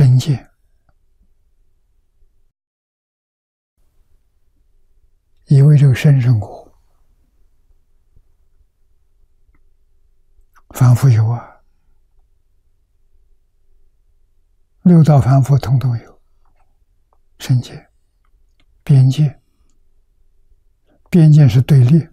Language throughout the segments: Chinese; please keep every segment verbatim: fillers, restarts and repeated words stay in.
身见，以为这个身是我，凡夫有啊，六道凡夫统统有身见、边见。边见是对立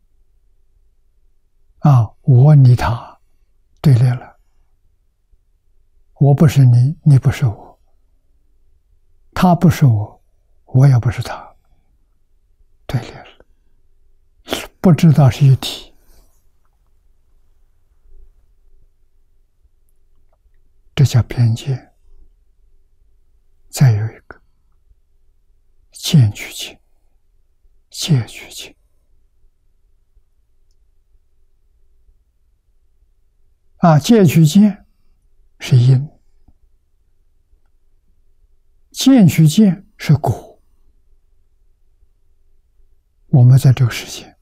啊，我你他对立了，我不是你，你不是我，他不是我，我也不是他，对立了，不知道是一体。这叫边见。再有一个见取见、戒取见。啊，戒取见是因，见取见是果。我们在这个世界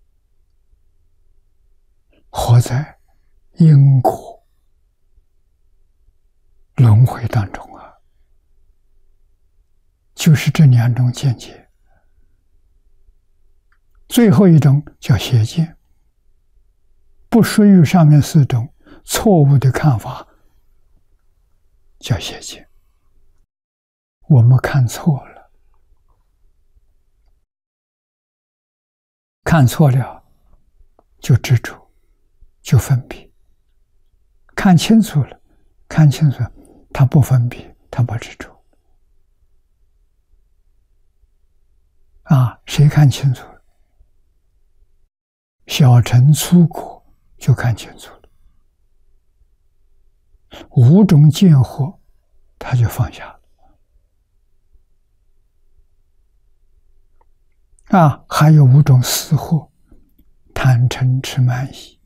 活在因果轮回当中啊，就是这两种见解。最后一种叫邪见，不属于上面四种错误的看法，叫邪见。我们看错了，看错了就执着，就分别；看清楚了，看清楚了，他不分别，他不执着。啊，谁看清楚了？小乘粗果就看清楚了，五种见惑他就放下了。啊，还有五种死惑，贪嗔痴慢疑。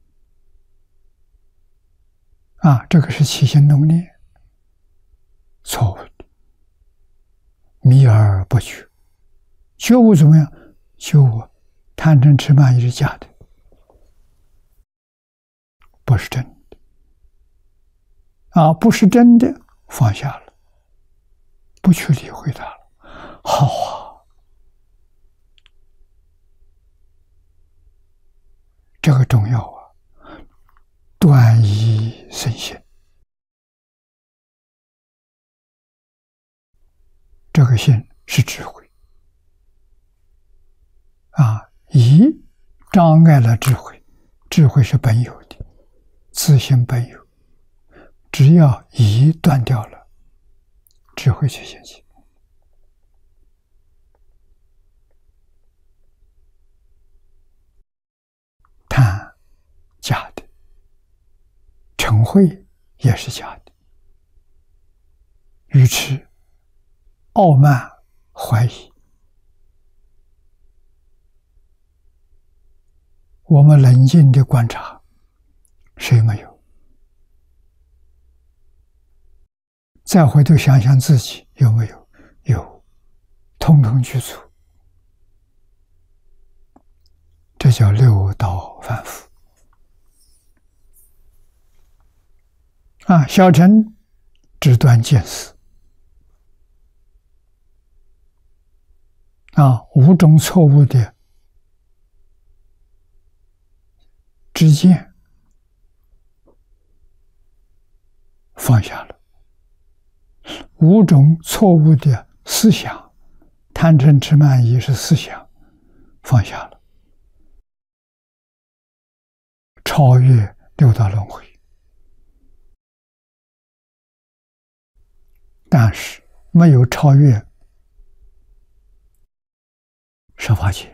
啊，这个是起心动念，错误的，迷而不觉。觉悟怎么样？觉悟贪嗔痴慢疑是假的，不是真的。啊，不是真的，放下了，不去理会它了。好啊，这个重要啊！断疑生信，这个信是智慧。啊，疑障碍了智慧，智慧是本有的，自性本有。只要疑断掉了，智慧就现起。贪假的，嗔恚也是假的，愚痴、傲慢、怀疑。我们冷静的观察，谁没有？再回头想想自己有没有？有，统统具足。这叫六道凡夫。啊，小乘只断见思。啊，五种错误的知见放下了，五种错误的思想，贪嗔痴慢疑是思想，放下了，超越六道轮回。但是没有超越十法界。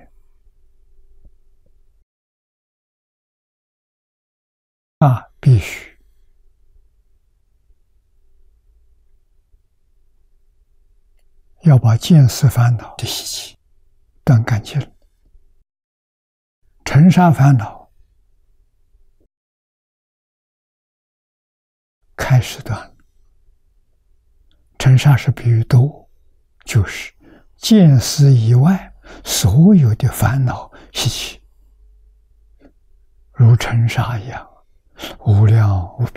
啊，必须要把见思烦恼的习气断干净了，尘沙烦恼开始断。尘沙是比喻多，就是见思以外所有的烦恼习气，如尘沙一样，无量无边。